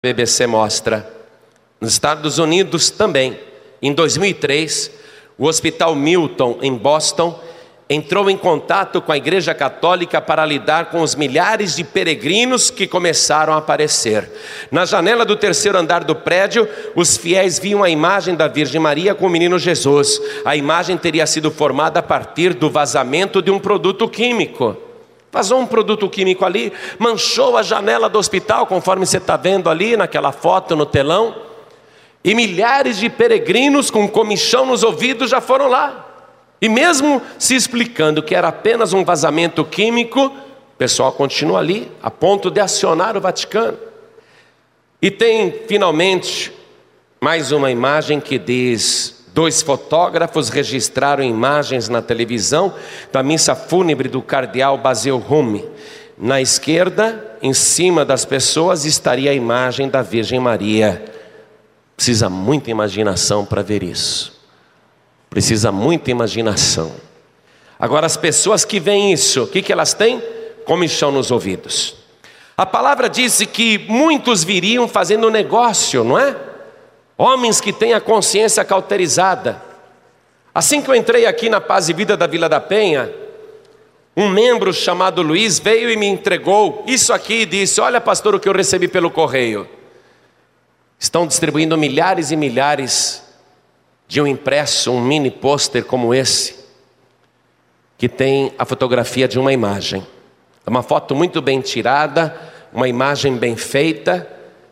BBC mostra. Nos Estados Unidos também, em 2003, o Hospital Milton, em Boston, entrou em contato com a Igreja Católica para lidar com os milhares de peregrinos que começaram a aparecer. Na janela do terceiro andar do prédio, os fiéis viam a imagem da Virgem Maria com o menino Jesus. A imagem teria sido formada a partir do vazamento de um produto químico. Vazou um produto químico ali, manchou a janela do hospital, conforme você está vendo ali naquela foto no telão. E milhares de peregrinos com comichão nos ouvidos já foram lá. E mesmo se explicando que era apenas um vazamento químico, o pessoal continua ali, a ponto de acionar o Vaticano. E tem finalmente mais uma imagem que diz: 2 fotógrafos registraram imagens na televisão da missa fúnebre do cardeal Basil Rumi. Na esquerda, em cima das pessoas, estaria a imagem da Virgem Maria. Precisa muita imaginação para ver isso. Precisa muita imaginação. Agora, as pessoas que veem isso, o que elas têm? Comichão nos ouvidos. A palavra disse que muitos viriam fazendo negócio, não é? Homens que têm a consciência cauterizada. Assim que eu entrei aqui na Paz e Vida da Vila da Penha, um membro chamado Luiz veio e me entregou isso aqui e disse: olha, pastor, o que eu recebi pelo correio. Estão distribuindo milhares e milhares de um impresso, um mini pôster como esse, que tem a fotografia de uma imagem. É uma foto muito bem tirada, uma imagem bem feita,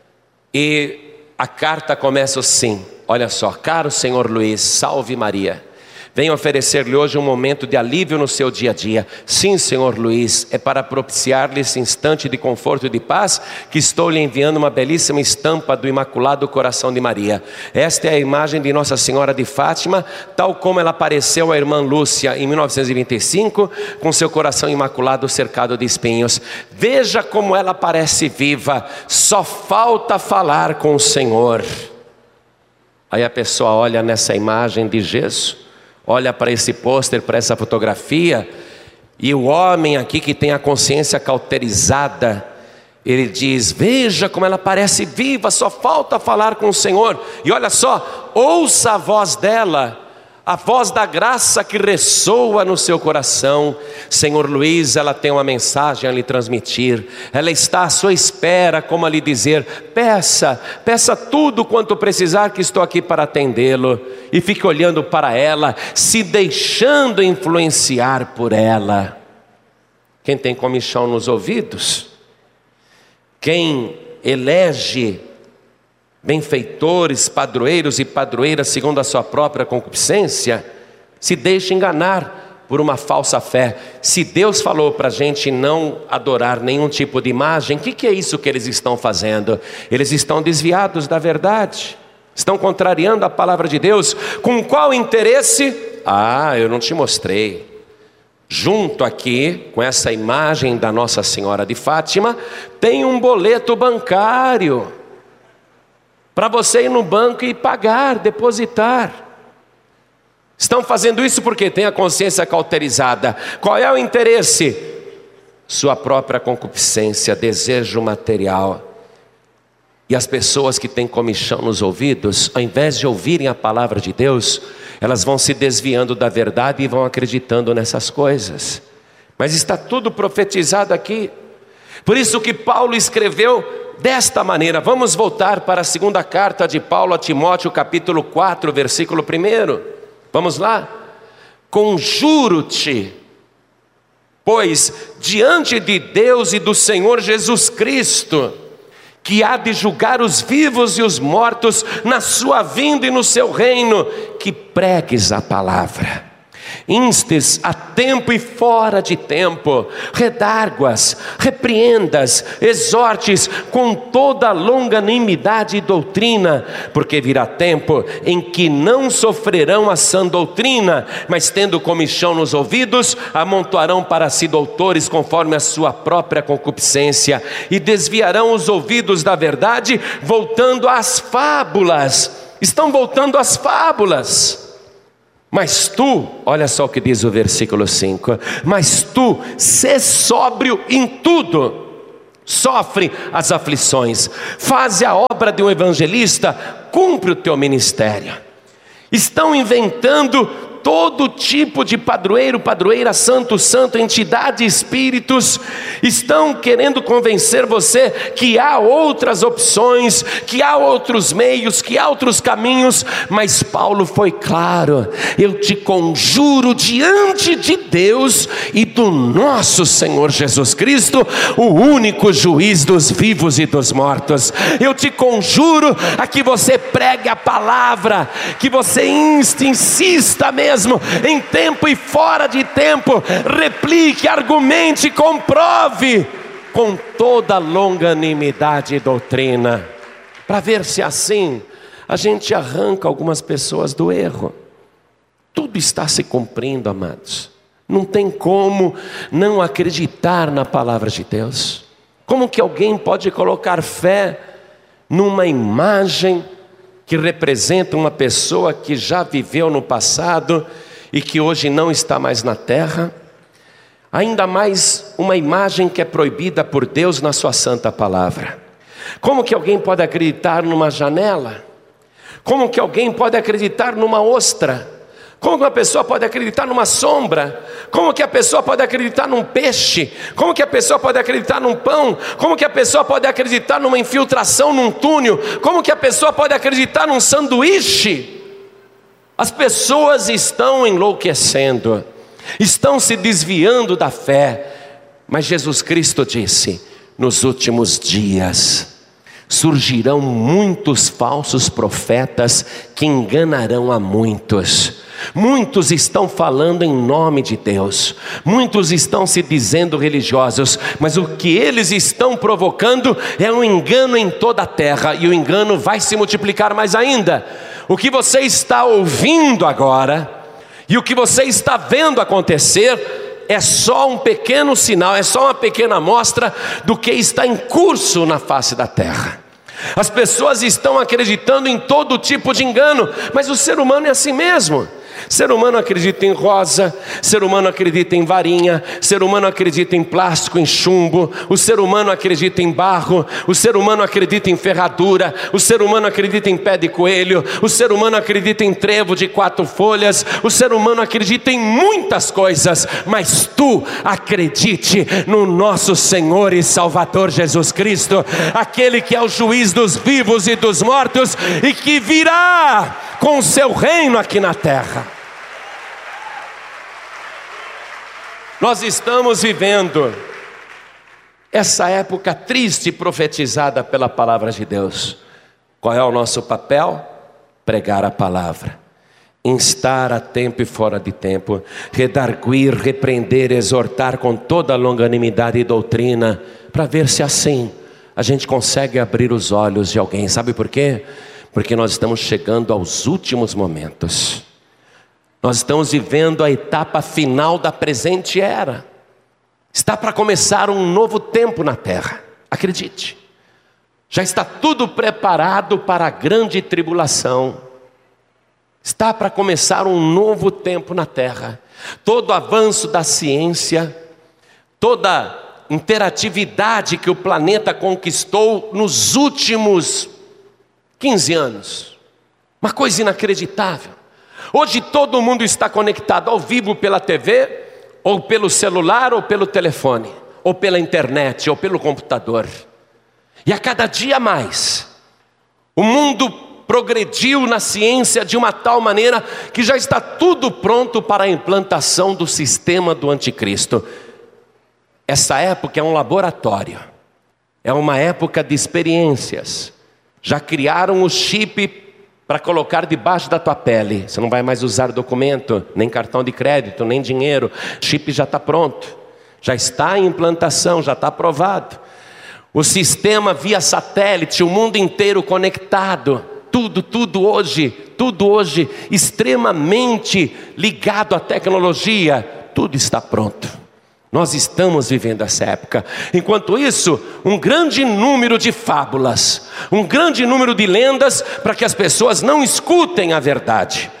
e a carta começa assim: olha só, caro senhor Luiz, salve Maria. Venho oferecer-lhe hoje um momento de alívio no seu dia a dia. Sim, senhor Luiz, é para propiciar-lhe esse instante de conforto e de paz que estou lhe enviando uma belíssima estampa do Imaculado Coração de Maria. Esta é a imagem de Nossa Senhora de Fátima, tal como ela apareceu à irmã Lúcia em 1925, com seu coração imaculado cercado de espinhos. Veja como ela parece viva, só falta falar com o Senhor. Aí a pessoa olha nessa imagem de Jesus, olha para esse pôster, para essa fotografia, e o homem aqui que tem a consciência cauterizada, ele diz: veja como ela parece viva, só falta falar com o Senhor. E olha só, ouça a voz dela, a voz da graça que ressoa no seu coração. Senhor Luiz, ela tem uma mensagem a lhe transmitir. Ela está à sua espera, como a lhe dizer: peça tudo quanto precisar, que estou aqui para atendê-lo. E fique olhando para ela, se deixando influenciar por ela. Quem tem comichão nos ouvidos, quem elege benfeitores, padroeiros e padroeiras segundo a sua própria concupiscência, se deixa enganar por uma falsa fé. Se Deus falou para a gente não adorar nenhum tipo de imagem, o que é isso que eles estão fazendo? Eles estão desviados da verdade, estão contrariando a palavra de Deus. Com qual interesse? Eu não te mostrei. Junto aqui, com essa imagem da Nossa Senhora de Fátima, tem um boleto bancário para você ir no banco e pagar, depositar. Estão fazendo isso porque tem a consciência cauterizada. Qual é o interesse? Sua própria concupiscência, desejo material. E as pessoas que têm comichão nos ouvidos, ao invés de ouvirem a palavra de Deus, elas vão se desviando da verdade e vão acreditando nessas coisas. Mas está tudo profetizado aqui. Por isso que Paulo escreveu desta maneira. Vamos voltar para a segunda carta de Paulo a Timóteo, capítulo 4, versículo 1. Vamos lá? Conjuro-te, pois, diante de Deus e do Senhor Jesus Cristo, que há de julgar os vivos e os mortos na sua vinda e no seu reino, que pregues a palavra. Instes a tempo e fora de tempo, redarguas, repreendas, exortes com toda longanimidade e doutrina, porque virá tempo em que não sofrerão a sã doutrina, mas tendo comichão nos ouvidos, amontoarão para si doutores conforme a sua própria concupiscência, e desviarão os ouvidos da verdade, voltando às fábulas. Estão voltando às fábulas. Mas tu, olha só o que diz o versículo 5: mas tu, sê sóbrio em tudo, sofre as aflições. Faze a obra de um evangelista, cumpre o teu ministério. Estão inventando todo tipo de padroeiro, padroeira, santo, entidade, espíritos. Estão querendo convencer você que há outras opções, que há outros meios, que há outros caminhos. Mas Paulo foi claro: eu te conjuro diante de Deus e do nosso Senhor Jesus Cristo, o único juiz dos vivos e dos mortos. Eu te conjuro a que você pregue a palavra, que você insista mesmo, em tempo e fora de tempo, replique, argumente, comprove com toda longanimidade e doutrina, para ver se assim a gente arranca algumas pessoas do erro. Tudo está se cumprindo, amados. Não tem como não acreditar na palavra de Deus. Como que alguém pode colocar fé numa imagem que representa uma pessoa que já viveu no passado e que hoje não está mais na terra? Ainda mais uma imagem que é proibida por Deus na sua santa palavra. Como que alguém pode acreditar numa janela? Como que alguém pode acreditar numa ostra? Como que uma pessoa pode acreditar numa sombra? Como que a pessoa pode acreditar num peixe? Como que a pessoa pode acreditar num pão? Como que a pessoa pode acreditar numa infiltração num túnel? Como que a pessoa pode acreditar num sanduíche? As pessoas estão enlouquecendo, estão se desviando da fé. Mas Jesus Cristo disse: nos últimos dias surgirão muitos falsos profetas que enganarão a muitos. Muitos estão falando em nome de Deus, muitos estão se dizendo religiosos, mas o que eles estão provocando é um engano em toda a terra, e o engano vai se multiplicar mais ainda. O que você está ouvindo agora e o que você está vendo acontecer é só um pequeno sinal, é só uma pequena amostra do que está em curso na face da terra. As pessoas estão acreditando em todo tipo de engano, mas o ser humano é assim mesmo. Ser humano acredita em rosa, ser humano acredita em varinha, ser humano acredita em plástico, em chumbo, o ser humano acredita em barro, o ser humano acredita em ferradura, o ser humano acredita em pé de coelho, o ser humano acredita em trevo de 4 folhas, o ser humano acredita em muitas coisas, mas tu acredite no nosso Senhor e Salvador Jesus Cristo, aquele que é o juiz dos vivos e dos mortos e que virá com o seu reino aqui na terra. Nós estamos vivendo essa época triste profetizada pela palavra de Deus. Qual é o nosso papel? Pregar a palavra, instar a tempo e fora de tempo, redarguir, repreender, exortar com toda longanimidade e doutrina, para ver se assim a gente consegue abrir os olhos de alguém. Sabe por quê? Porque nós estamos chegando aos últimos momentos. Nós estamos vivendo a etapa final da presente era. Está para começar um novo tempo na terra. Acredite. Já está tudo preparado para a grande tribulação. Está para começar um novo tempo na terra. Todo avanço da ciência, toda interatividade que o planeta conquistou nos últimos 15 anos. Uma coisa inacreditável. Hoje todo mundo está conectado ao vivo pela TV, ou pelo celular, ou pelo telefone, ou pela internet, ou pelo computador. E a cada dia mais, o mundo progrediu na ciência de uma tal maneira que já está tudo pronto para a implantação do sistema do anticristo. Essa época é um laboratório, é uma época de experiências. Já criaram o chip para colocar debaixo da tua pele. Você não vai mais usar documento, nem cartão de crédito, nem dinheiro. O chip já está pronto, já está em implantação, já está aprovado. O sistema via satélite, o mundo inteiro conectado. Tudo hoje extremamente ligado à tecnologia. Tudo está pronto. Nós estamos vivendo essa época. Enquanto isso, um grande número de fábulas, um grande número de lendas, para que as pessoas não escutem a verdade.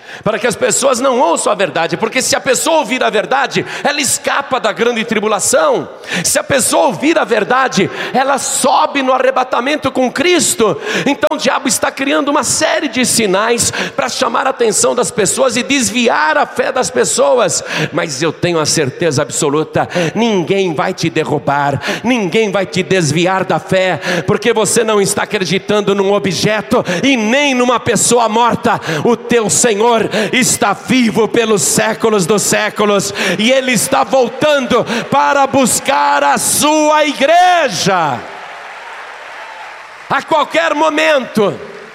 para que as pessoas não ouçam a verdade, porque se a pessoa ouvir a verdade, ela escapa da grande tribulação. Se a pessoa ouvir a verdade, ela sobe no arrebatamento com Cristo. Então o diabo está criando uma série de sinais para chamar a atenção das pessoas e desviar a fé das pessoas. Mas eu tenho a certeza absoluta, ninguém vai te derrubar, ninguém vai te desviar da fé, porque você não está acreditando num objeto e nem numa pessoa morta. O teu Senhor está vivo pelos séculos dos séculos, e Ele está voltando para buscar a sua igreja. A qualquer momento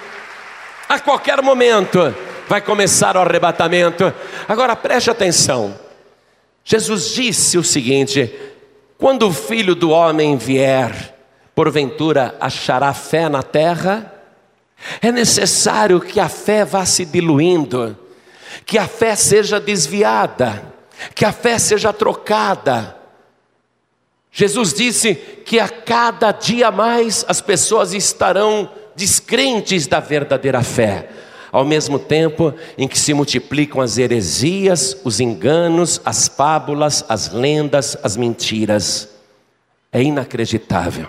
vai começar o arrebatamento. Agora preste atenção, Jesus disse o seguinte: quando o Filho do Homem vier, porventura achará fé na terra? É necessário que a fé vá se diluindo, que a fé seja desviada, que a fé seja trocada. Jesus disse que a cada dia mais as pessoas estarão descrentes da verdadeira fé, ao mesmo tempo em que se multiplicam as heresias, os enganos, as fábulas, as lendas, as mentiras. É inacreditável,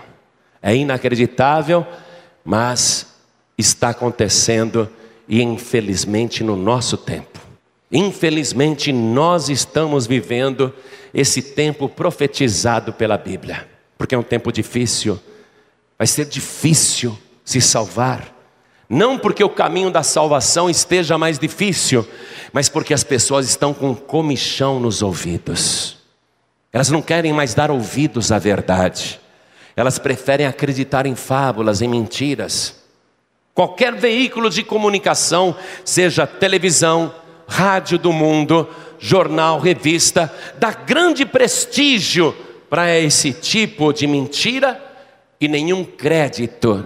mas está acontecendo, e infelizmente no nosso tempo. Infelizmente nós estamos vivendo esse tempo profetizado pela Bíblia, porque é um tempo difícil. Vai ser difícil se salvar, não porque o caminho da salvação esteja mais difícil, mas porque as pessoas estão com comichão nos ouvidos. Elas não querem mais dar ouvidos à verdade, elas preferem acreditar em fábulas, em mentiras. Qualquer veículo de comunicação, seja televisão, rádio do mundo, jornal, revista, dá grande prestígio para esse tipo de mentira e nenhum crédito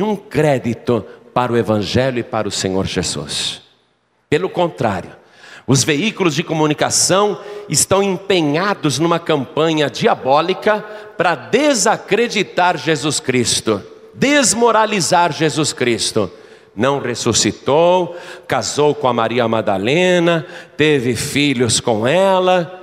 para o Evangelho e para o Senhor Jesus. Pelo contrário, os veículos de comunicação estão empenhados numa campanha diabólica para desacreditar Jesus Cristo, desmoralizar Jesus Cristo. Não ressuscitou, casou com a Maria Madalena, teve filhos com ela.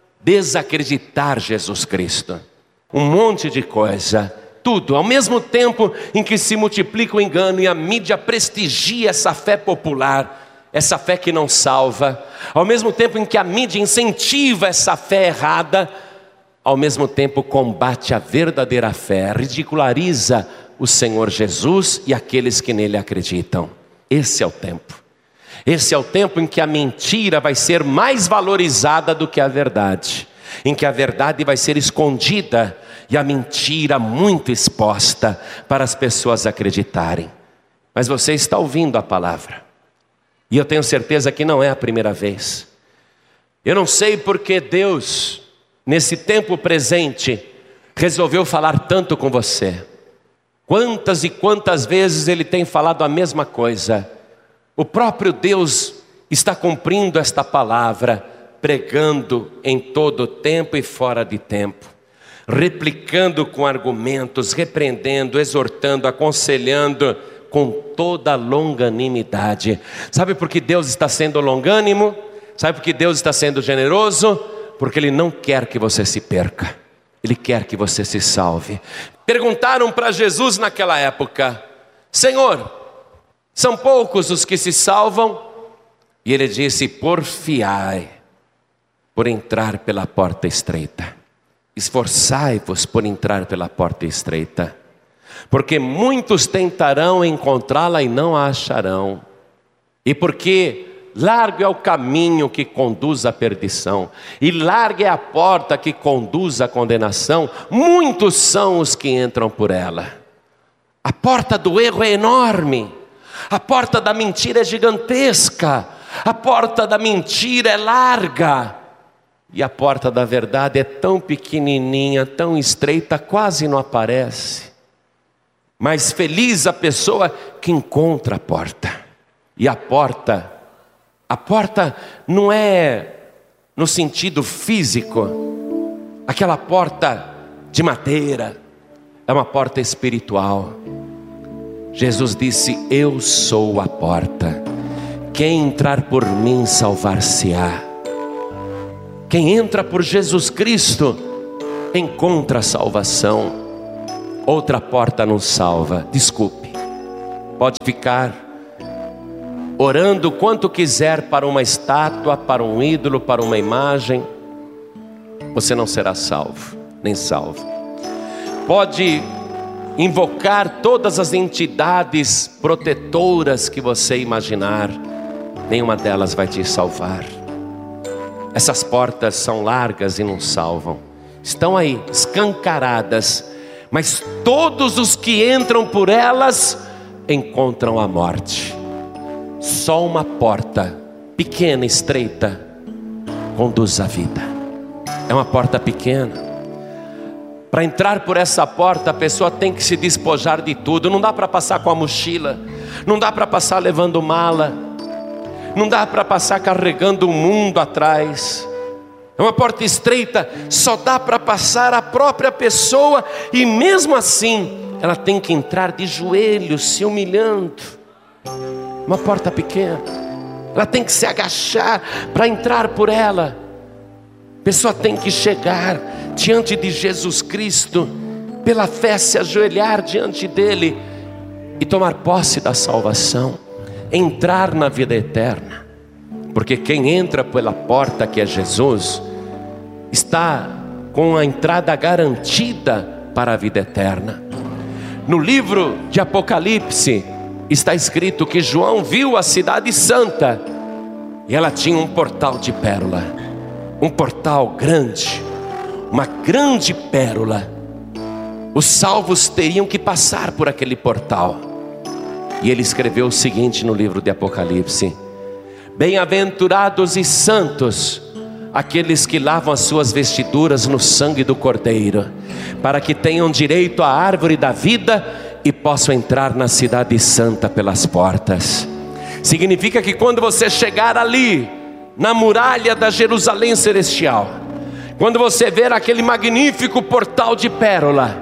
Desacreditar Jesus Cristo, um monte de coisa, tudo, ao mesmo tempo em que se multiplica o engano e a mídia prestigia essa fé popular, essa fé que não salva, ao mesmo tempo em que a mídia incentiva essa fé errada, ao mesmo tempo combate a verdadeira fé, ridiculariza o Senhor Jesus e aqueles que nele acreditam. Esse é o tempo. Esse é o tempo em que a mentira vai ser mais valorizada do que a verdade, em que a verdade vai ser escondida e a mentira muito exposta para as pessoas acreditarem. Mas você está ouvindo a palavra, e eu tenho certeza que não é a primeira vez. Eu não sei porque Deus, nesse tempo presente, resolveu falar tanto com você. Quantas e quantas vezes Ele tem falado a mesma coisa. O próprio Deus está cumprindo esta palavra, pregando em todo tempo e fora de tempo, replicando com argumentos, repreendendo, exortando, aconselhando com toda longanimidade. Sabe por que Deus está sendo longânimo? Sabe por que Deus está sendo generoso? Porque Ele não quer que você se perca, Ele quer que você se salve. Perguntaram para Jesus naquela época: Senhor, são poucos os que se salvam? E Ele disse: porfiai por entrar pela porta estreita, esforçai-vos por entrar pela porta estreita, porque muitos tentarão encontrá-la e não a acharão, e porque largo é o caminho que conduz à perdição, e larga é a porta que conduz à condenação, muitos são os que entram por ela. A porta do erro é enorme, a porta da mentira é gigantesca, a porta da mentira é larga, e a porta da verdade é tão pequenininha, tão estreita, quase não aparece. Mas feliz a pessoa que encontra a porta. E a porta não é no sentido físico, aquela porta de madeira, é uma porta espiritual. Jesus disse: eu sou a porta, Quem entrar por mim salvar-se-á. Quem entra por Jesus Cristo encontra a salvação. Outra porta não salva. Desculpe. Pode ficar orando quanto quiser para uma estátua, para um ídolo, para uma imagem. Você não será salvo, nem salvo. Pode invocar todas as entidades protetoras que você imaginar. Nenhuma delas vai te salvar. Essas portas são largas e não salvam. Estão aí, escancaradas. Mas todos os que entram por elas encontram a morte. Só uma porta, pequena, estreita, conduz à vida. É uma porta pequena. Para entrar por essa porta, a pessoa tem que se despojar de tudo. Não dá para passar com a mochila. Não dá para passar levando mala. Não dá para passar carregando o mundo atrás. É uma porta estreita, só dá para passar a própria pessoa. E mesmo assim, ela tem que entrar de joelhos, se humilhando. Uma porta pequena. Ela tem que se agachar para entrar por ela. A pessoa tem que chegar diante de Jesus Cristo, pela fé se ajoelhar diante dele e tomar posse da salvação. Entrar na vida eterna. Porque quem entra pela porta que é Jesus, está com a entrada garantida para a vida eterna. No livro de Apocalipse, está escrito que João viu a cidade santa, e ela tinha um portal de pérola. Um portal grande, uma grande pérola. Os salvos teriam que passar por aquele portal. E ele escreveu o seguinte no livro de Apocalipse: bem-aventurados e santos aqueles que lavam as suas vestiduras no sangue do Cordeiro, para que tenham direito à árvore da vida e possam entrar na cidade santa pelas portas. Significa que quando você chegar ali, na muralha da Jerusalém celestial, quando você ver aquele magnífico portal de pérola,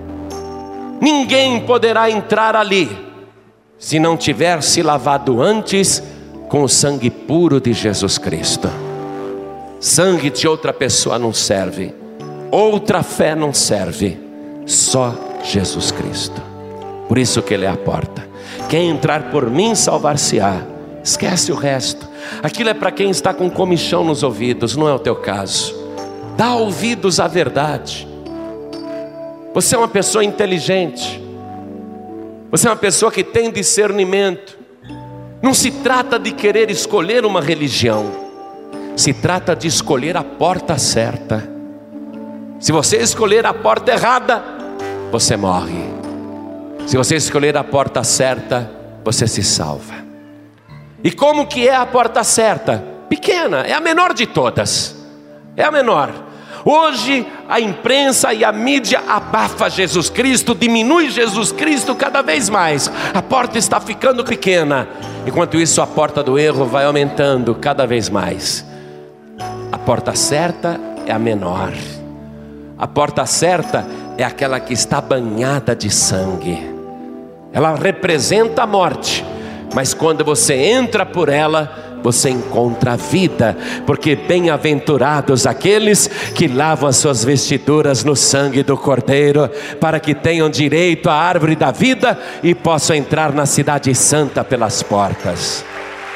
ninguém poderá entrar ali se não tiver se lavado antes com o sangue puro de Jesus Cristo. Sangue de outra pessoa não serve, outra fé não serve, só Jesus Cristo. Por isso que Ele é a porta. Quem entrar por mim salvar-se-á. Esquece o resto. Aquilo é para quem está com comichão nos ouvidos, não é o teu caso. Dá ouvidos à verdade. Você é uma pessoa inteligente. Você é uma pessoa que tem discernimento. Não se trata de querer escolher uma religião. Se trata de escolher a porta certa. Se você escolher a porta errada, você morre. Se você escolher a porta certa, você se salva. E como que é a porta certa? Pequena, é a menor de todas. É a menor. Hoje a imprensa e a mídia abafa Jesus Cristo, diminui Jesus Cristo cada vez mais. A porta está ficando pequena. Enquanto isso, a porta do erro vai aumentando cada vez mais. A porta certa é a menor. A porta certa é aquela que está banhada de sangue. Ela representa a morte, mas quando você entra por ela, você encontra a vida. Porque bem-aventurados aqueles que lavam as suas vestiduras no sangue do Cordeiro, para que tenham direito à árvore da vida e possam entrar na cidade santa pelas portas.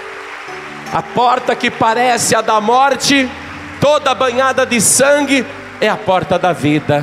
A porta que parece a da morte, toda banhada de sangue, é a porta da vida.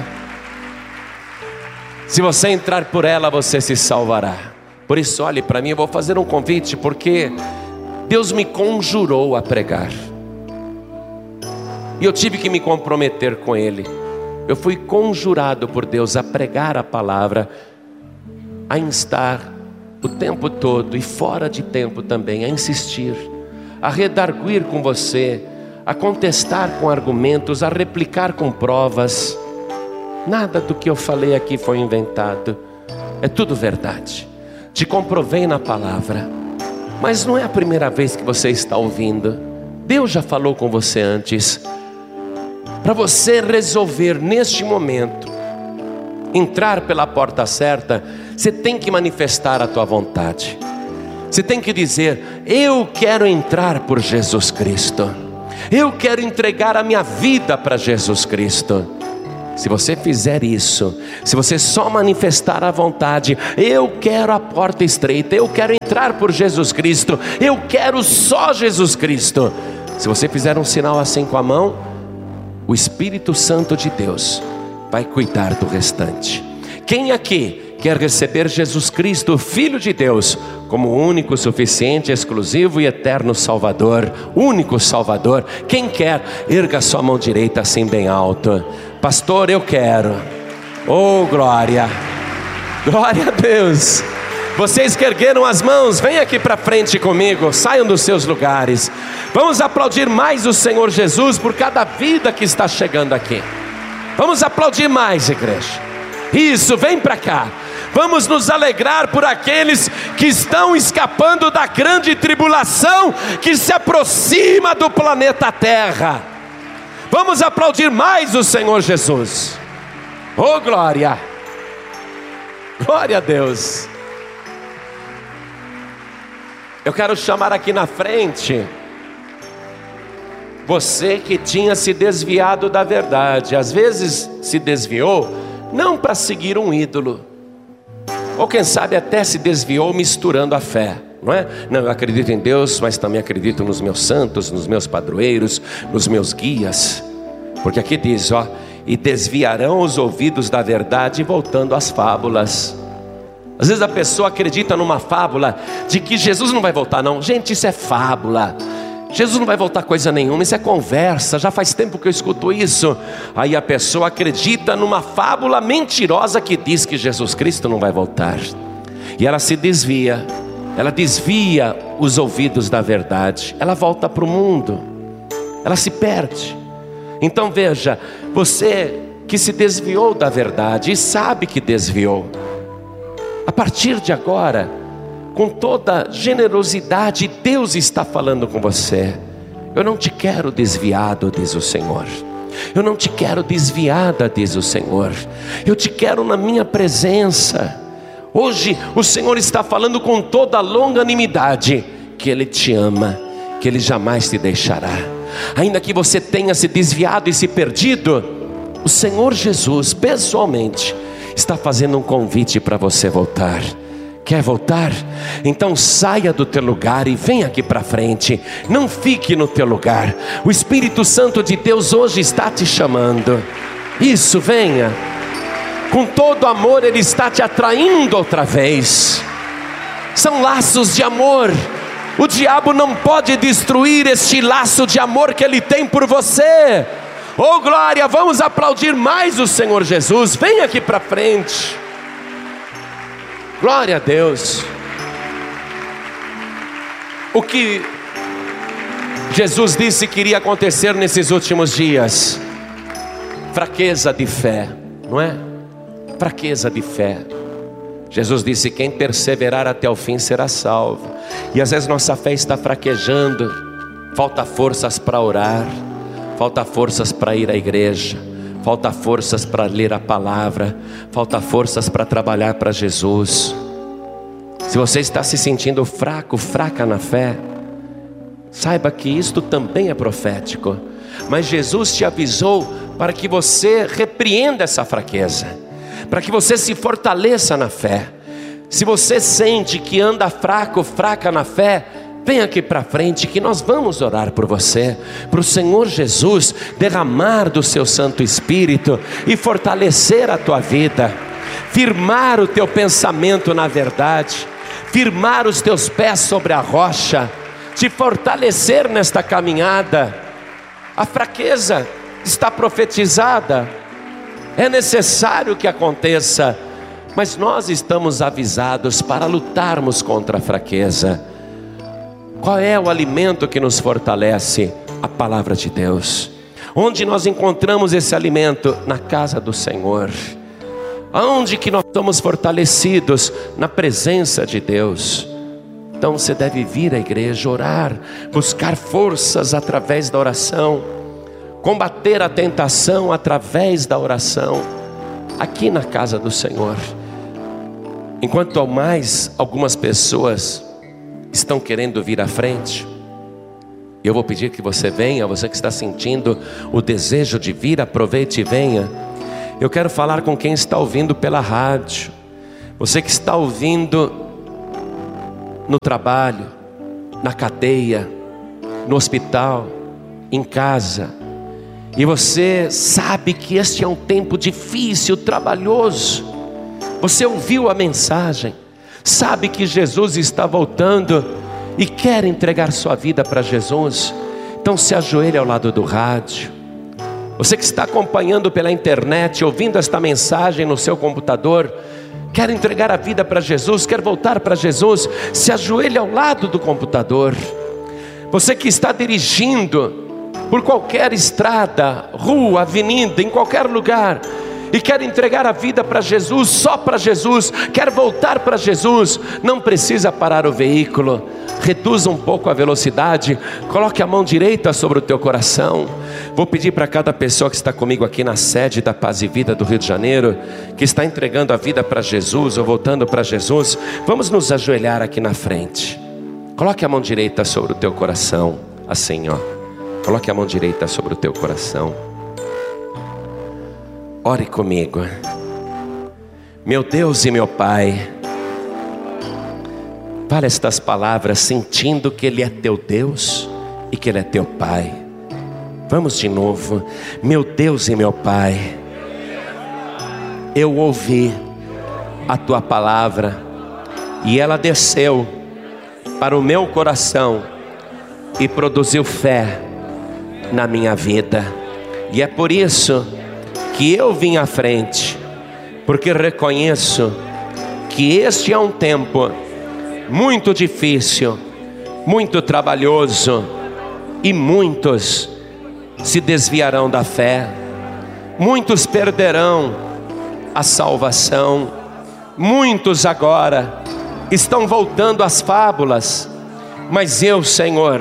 Se você entrar por ela, você se salvará. Por isso, olhe para mim, eu vou fazer um convite, porque Deus me conjurou a pregar, e eu tive que me comprometer com Ele. Eu fui conjurado por Deus a pregar a palavra, a instar o tempo todo e fora de tempo também, a insistir, a redarguir com você, a contestar com argumentos, a replicar com provas. Nada do que eu falei aqui foi inventado, é tudo verdade. Te comprovei na palavra. Mas não é a primeira vez que você está ouvindo. Deus já falou com você antes. Para você resolver neste momento entrar pela porta certa, você tem que manifestar a tua vontade. Você tem que dizer: eu quero entrar por Jesus Cristo, eu quero entregar a minha vida para Jesus Cristo. Se você fizer isso, se você só manifestar a vontade, eu quero a porta estreita, eu quero entrar por Jesus Cristo, eu quero só Jesus Cristo. Se você fizer um sinal assim com a mão, o Espírito Santo de Deus vai cuidar do restante. Quem aqui quer receber Jesus Cristo, Filho de Deus, como o único, suficiente, exclusivo e eterno Salvador? Único Salvador. Quem quer, erga sua mão direita assim bem alto. Pastor, eu quero. Oh, glória, glória a Deus. Vocês que ergueram as mãos, vem aqui para frente comigo, saiam dos seus lugares. Vamos aplaudir mais o Senhor Jesus por cada vida que está chegando aqui. Vamos aplaudir mais, igreja. Isso, vem para cá. Vamos nos alegrar por aqueles que estão escapando da grande tribulação que se aproxima do planeta Terra. Vamos aplaudir mais o Senhor Jesus. Oh, glória, glória a Deus. Eu quero chamar aqui na frente você que tinha se desviado da verdade. Às vezes se desviou não para seguir um ídolo, ou quem sabe até se desviou misturando a fé, não é? Não, eu acredito em Deus, mas também acredito nos meus santos, nos meus padroeiros, nos meus guias. Porque aqui diz, ó, e desviarão os ouvidos da verdade, voltando às fábulas. Às vezes a pessoa acredita numa fábula de que Jesus não vai voltar, não. Gente, isso é fábula. Jesus não vai voltar coisa nenhuma, isso é conversa, já faz tempo que eu escuto isso. Aí a pessoa acredita numa fábula mentirosa que diz que Jesus Cristo não vai voltar. E ela se desvia, ela desvia os ouvidos da verdade, ela volta para o mundo, ela se perde. Então veja, você que se desviou da verdade e sabe que desviou, a partir de agora, com toda generosidade, Deus está falando com você. Eu não te quero desviado, diz o Senhor. Eu não te quero desviada, diz o Senhor. Eu te quero na minha presença. Hoje o Senhor está falando com toda a longanimidade que Ele te ama, que Ele jamais te deixará. Ainda que você tenha se desviado e se perdido, o Senhor Jesus pessoalmente está fazendo um convite para você voltar. Quer voltar? Então saia do teu lugar e vem aqui para frente. Não fique no teu lugar. O Espírito Santo de Deus hoje está te chamando. Isso, venha. Com todo amor Ele está te atraindo outra vez. São laços de amor. O diabo não pode destruir este laço de amor que Ele tem por você. Oh, glória, vamos aplaudir mais o Senhor Jesus. Vem aqui para frente. Glória a Deus. O que Jesus disse que iria acontecer nesses últimos dias? Fraqueza de fé, não é? Fraqueza de fé. Jesus disse: quem perseverar até o fim será salvo. E às vezes nossa fé está fraquejando. Falta forças para orar, falta forças para ir à igreja, falta forças para ler a palavra, falta forças para trabalhar para Jesus. Se você está se sentindo fraco, fraca na fé, saiba que isto também é profético. Mas Jesus te avisou para que você repreenda essa fraqueza, para que você se fortaleça na fé. Se você sente que anda fraco, fraca na fé, vem aqui para frente que nós vamos orar por você, para o Senhor Jesus derramar do seu Santo Espírito e fortalecer a tua vida, firmar o teu pensamento na verdade, firmar os teus pés sobre a rocha, te fortalecer nesta caminhada. A fraqueza está profetizada, é necessário que aconteça, mas nós estamos avisados para lutarmos contra a fraqueza. Qual é o alimento que nos fortalece? A palavra de Deus. Onde nós encontramos esse alimento? Na casa do Senhor. Aonde que nós somos fortalecidos? Na presença de Deus. Então você deve vir à igreja, orar, buscar forças através da oração, combater a tentação através da oração, aqui na casa do Senhor. Enquanto mais algumas pessoas estão querendo vir à frente. Eu vou pedir que você venha, você que está sentindo o desejo de vir, aproveite e venha. Eu quero falar com quem está ouvindo pela rádio, você que está ouvindo no trabalho, na cadeia, no hospital, em casa, e você sabe que este é um tempo difícil, trabalhoso. Você ouviu a mensagem, sabe que Jesus está voltando e quer entregar sua vida para Jesus. Então se ajoelhe ao lado do rádio. Você que está acompanhando pela internet, ouvindo esta mensagem no seu computador, quer entregar a vida para Jesus, quer voltar para Jesus, se ajoelhe ao lado do computador. Você que está dirigindo por qualquer estrada, rua, avenida, em qualquer lugar, e quer entregar a vida para Jesus, só para Jesus, quer voltar para Jesus, não precisa parar o veículo, reduza um pouco a velocidade, coloque a mão direita sobre o teu coração. Vou pedir para cada pessoa que está comigo aqui na sede da Paz e Vida do Rio de Janeiro, que está entregando a vida para Jesus, ou voltando para Jesus, vamos nos ajoelhar aqui na frente. Coloque a mão direita sobre o teu coração, assim ó, coloque a mão direita sobre o teu coração. Ore comigo. Meu Deus e meu Pai, fale estas palavras sentindo que Ele é teu Deus e que Ele é teu Pai. Vamos de novo. Meu Deus e meu Pai, eu ouvi a tua palavra e ela desceu para o meu coração e produziu fé na minha vida. E é por isso que eu vim à frente, porque reconheço que este é um tempo muito difícil, muito trabalhoso, e muitos se desviarão da fé, muitos perderão a salvação, muitos agora estão voltando às fábulas, mas eu, Senhor,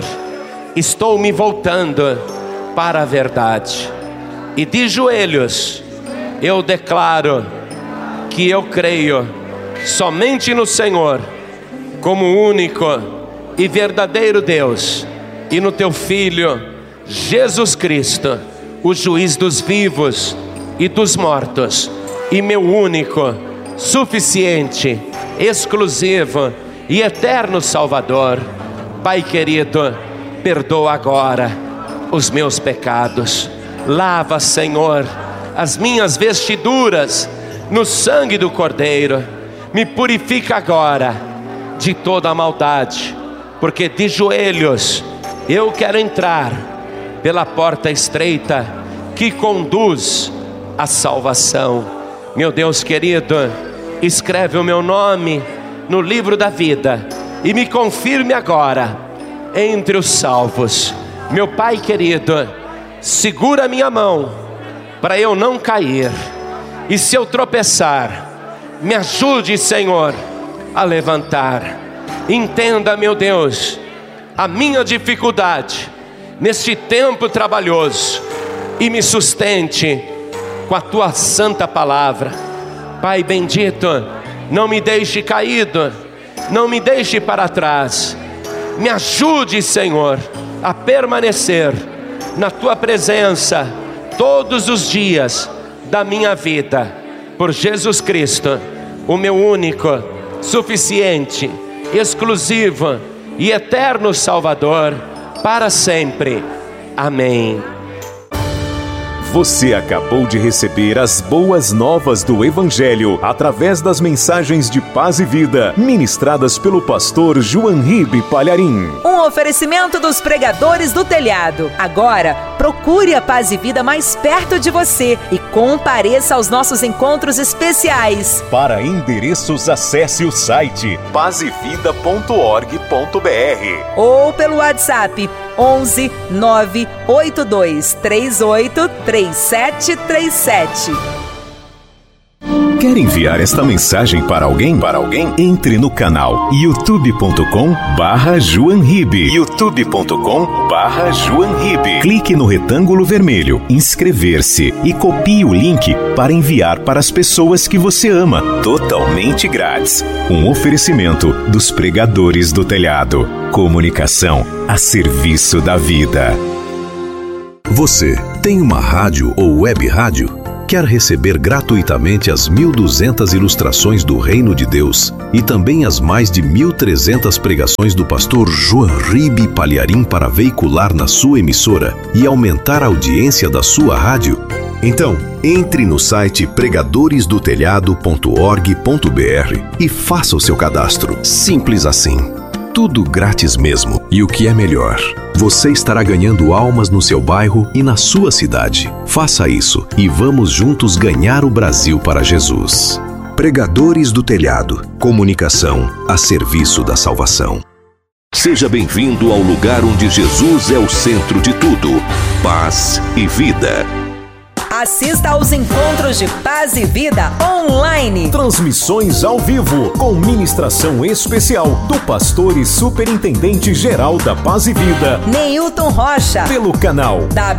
estou me voltando para a verdade. E de joelhos eu declaro que eu creio somente no Senhor como único e verdadeiro Deus, e no teu Filho Jesus Cristo, o juiz dos vivos e dos mortos, e meu único, suficiente, exclusivo e eterno Salvador. Pai querido, perdoa agora os meus pecados. Lava, Senhor, as minhas vestiduras no sangue do Cordeiro. Me purifica agora de toda a maldade, porque de joelhos eu quero entrar pela porta estreita que conduz à salvação. Meu Deus querido, escreve o meu nome no livro da vida e me confirme agora entre os salvos. Meu Pai querido, segura minha mão para eu não cair, e se eu tropeçar, me ajude, Senhor, a levantar. Entenda, meu Deus, a minha dificuldade neste tempo trabalhoso e me sustente com a tua santa palavra. Pai bendito, não me deixe caído, não me deixe para trás. Me ajude, Senhor, a permanecer na tua presença todos os dias da minha vida, por Jesus Cristo, o meu único, suficiente, exclusivo e eterno Salvador, para sempre. Amém. Você acabou de receber as boas novas do Evangelho através das mensagens de paz e vida ministradas pelo pastor João Ribe Palharim. Um oferecimento dos pregadores do telhado. Agora, procure a Paz e Vida mais perto de você e compareça aos nossos encontros especiais. Para endereços, acesse o site pazevida.org.br ou pelo WhatsApp 11 982 38 3737. Quer enviar esta mensagem para alguém? Entre no canal youtube.com/JoanRibe. youtube.com/JoanRibe. Clique no retângulo vermelho, inscrever-se e copie o link para enviar para as pessoas que você ama, totalmente grátis. Um oferecimento dos Pregadores do Telhado. Comunicação a serviço da vida. Você tem uma rádio ou web rádio? Quer receber gratuitamente as 1.200 ilustrações do Reino de Deus e também as mais de 1.300 pregações do pastor JoanRibe Palharim para veicular na sua emissora e aumentar a audiência da sua rádio? Então, entre no site pregadoresdotelhado.org.br e faça o seu cadastro. Simples assim. Tudo grátis mesmo. E o que é melhor, você estará ganhando almas no seu bairro e na sua cidade. Faça isso e vamos juntos ganhar o Brasil para Jesus. Pregadores do Telhado. Comunicação a serviço da salvação. Seja bem-vindo ao lugar onde Jesus é o centro de tudo. Paz e vida. Assista aos encontros de Paz e Vida online. Transmissões ao vivo, com ministração especial do pastor e superintendente geral da Paz e Vida, Neilton Rocha, pelo canal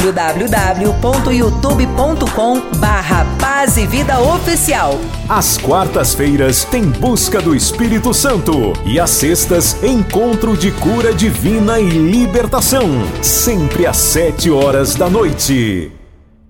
www.youtube.com/Paz e Vida Oficial. Às quartas-feiras tem Busca do Espírito Santo e às sextas, Encontro de Cura Divina e Libertação, sempre às 7 horas da noite.